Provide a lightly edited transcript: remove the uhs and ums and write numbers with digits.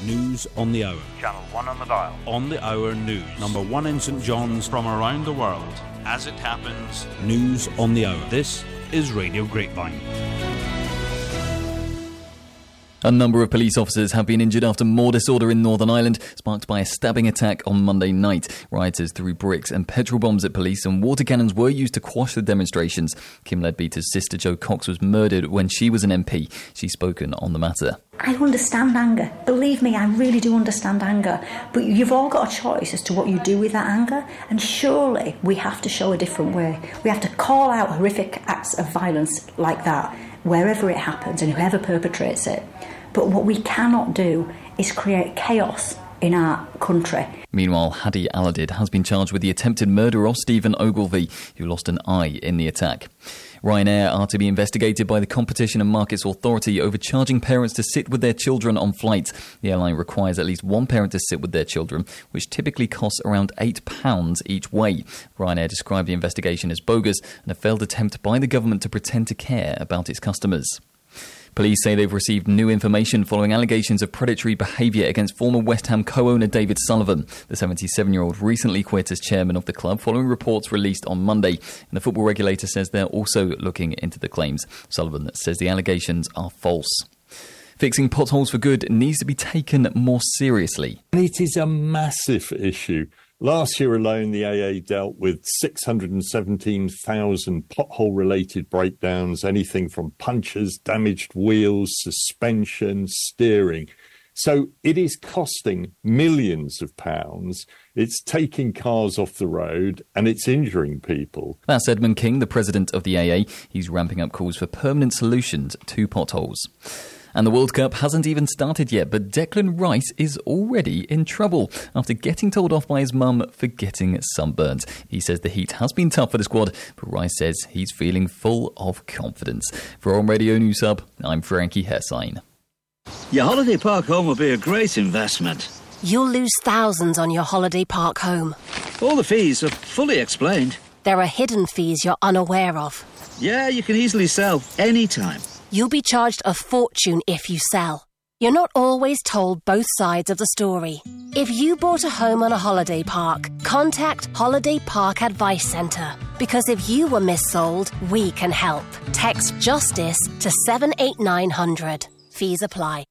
News on the hour. Channel 1 on the dial. On the hour news. Number 1 in St John's. From around the world. As it happens. News on the hour. This is Radio Grapevine. A number of police officers have been injured after more disorder in Northern Ireland, sparked by a stabbing attack on Monday night. Rioters threw bricks and petrol bombs at police, and water cannons were used to quash the demonstrations. Kim Leadbeater's sister Jo Cox was murdered when she was an MP. She's spoken on the matter. I understand anger. Believe me, I really do understand anger. But you've all got a choice as to what you do with that anger. And surely we have to show a different way. We have to call out horrific acts of violence like that, wherever it happens and whoever perpetrates it. But what we cannot do is create chaos in our country. Meanwhile, Hadi Aladid has been charged with the attempted murder of Stephen Ogilvie, who lost an eye in the attack. Ryanair are to be investigated by the Competition and Markets Authority over charging parents to sit with their children on flights. The airline requires at least one parent to sit with their children, which typically costs around £8 each way. Ryanair described the investigation as bogus and a failed attempt by the government to pretend to care about its customers. Police say they've received new information following allegations of predatory behaviour against former West Ham co-owner David Sullivan. The 77-year-old recently quit as chairman of the club following reports released on Monday. And the football regulator says they're also looking into the claims. Sullivan says the allegations are false. Fixing potholes for good needs to be taken more seriously. It is a massive issue. Last year alone, the AA dealt with 617,000 pothole-related breakdowns, anything from punctures, damaged wheels, suspension, steering. So it is costing millions of pounds. It's taking cars off the road and it's injuring people. That's Edmund King, the president of the AA. He's ramping up calls for permanent solutions to potholes. And the World Cup hasn't even started yet, but Declan Rice is already in trouble after getting told off by his mum for getting sunburnt. He says the heat has been tough for the squad, but Rice says he's feeling full of confidence. For On Radio News Hub, I'm Frankie Hessine. Your holiday park home will be a great investment. You'll lose thousands on your holiday park home. All the fees are fully explained. There are hidden fees you're unaware of. Yeah, you can easily sell anytime. You'll be charged a fortune if you sell. You're not always told both sides of the story. If you bought a home on a holiday park, contact Holiday Park Advice Centre. Because if you were missold, we can help. Text JUSTICE to 78900. Fees apply.